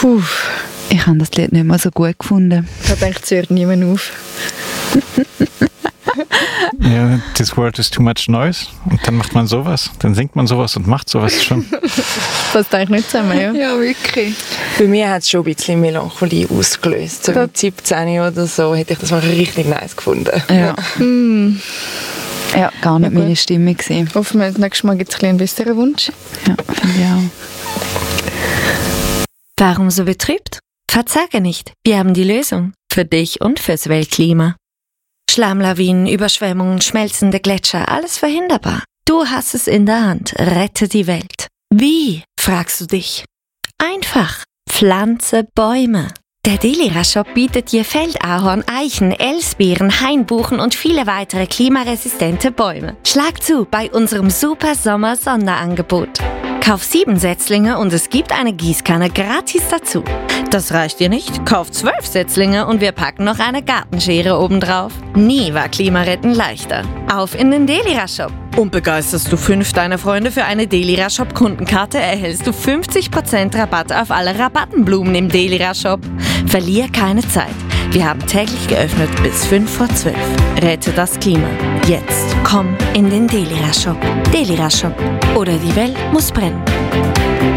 Ich habe das Lied nicht mehr so gut gefunden. Ich denke, es hört niemand auf. Ja, this world is too much noise. Und dann macht man sowas. Dann singt man sowas und macht sowas schon. Das denke ich nicht zusammen, ja. Ja, wirklich. Bei mir hat es schon ein bisschen Melancholie ausgelöst. So mit 17 oder so hätte ich das mal richtig nice gefunden. Ja. Ja, gar nicht meine Stimme gesehen. Hoffen wir, das nächste Mal gibt es einen besseren Wunsch. Ja, finde ich auch. Warum so betrübt? Verzage nicht, wir haben die Lösung. Für dich und fürs Weltklima. Schlammlawinen, Überschwemmungen, schmelzende Gletscher, alles verhinderbar. Du hast es in der Hand. Rette die Welt. Wie, fragst du dich? Einfach. Pflanze Bäume. Der Delira-Shop bietet dir Feldahorn, Eichen, Elsbeeren, Hainbuchen und viele weitere klimaresistente Bäume. Schlag zu bei unserem Super Sommer-Sonderangebot. Kauf 7 Setzlinge und es gibt eine Gießkanne gratis dazu. Das reicht dir nicht? Kauf 12 Setzlinge und wir packen noch eine Gartenschere obendrauf. Nie war Klimaretten leichter. Auf in den Delira-Shop. Und begeisterst du 5 deiner Freunde für eine Delira-Shop-Kundenkarte, erhältst du 50% Rabatt auf alle Rabattenblumen im Delira-Shop. Verlier keine Zeit. Wir haben täglich geöffnet bis 11:55. Rette das Klima. Jetzt komm in den Delira-Shop. Delira-Shop. Oder die Welt muss brennen.